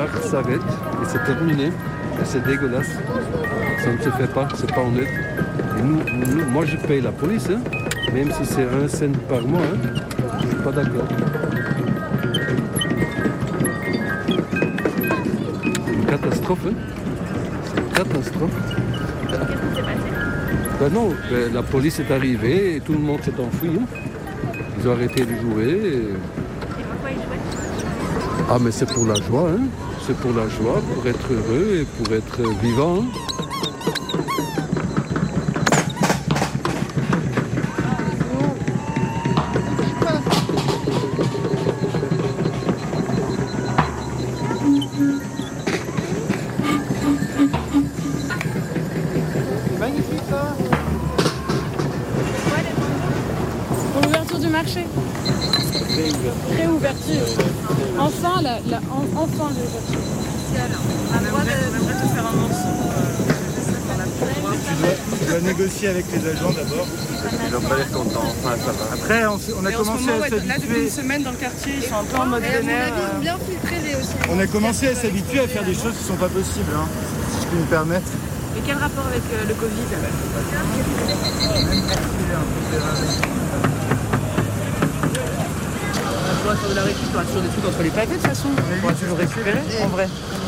carte s'arrête et c'est terminé. Et c'est dégueulasse. Ça ne se fait pas, c'est pas honnête. Et moi je paye la police, hein, même si c'est 1 cent par mois, hein, je ne suis pas d'accord. C'est une catastrophe, hein. C'est une catastrophe. Qu'est-ce qui s'est passé? Ben non, la police est arrivée et tout le monde s'est enfui. Hein. Ils ont arrêté de jouer. Et pourquoi ils jouaient? Ah mais c'est pour la joie, hein. C'est pour la joie, pour être heureux et pour être vivant. Hein. Magnifique ça. Pour l'ouverture du marché. Réouverture. Enfin, enfin l'ouverture. On aimerait te faire un morceau. Tu dois négocier avec les agents d'abord. Ils n'ont pas l'air contents, enfin ça va. Après, on a commencé à là, depuis une s'habituer. semaine dans le quartier, ils sont un peu en mode vénère. Bien filtré les aussi. On a commencé à s'habituer à faire des choses qui sont pas possibles, hein, si je puis me permettre. Et quel rapport avec le Covid? On va faire de la récup, il y aura toujours des trucs entre les pavés de toute façon. On va toujours récupérer, en vrai.